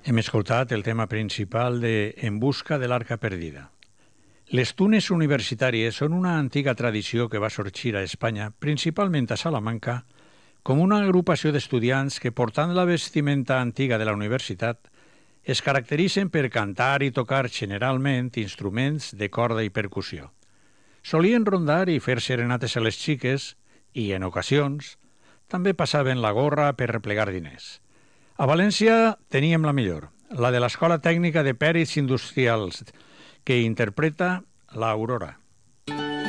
Hem escoltat el tema principal de En busca de l'arca perdida. Les tunes universitàries són una antiga tradició que va sorgir a Espanya, principalment a Salamanca, com una agrupació d'estudiants que, portant la vestimenta antiga de la universitat, es caracteritzen per cantar i tocar generalment instruments de corda i percussió. Solien rondar i fer serenates a les xiques i, en ocasions, també passaven la gorra per replegar diners. A València teníem la millor, la de l'Escola Tècnica de Pèrits Industrials, que interpreta l'Aurora.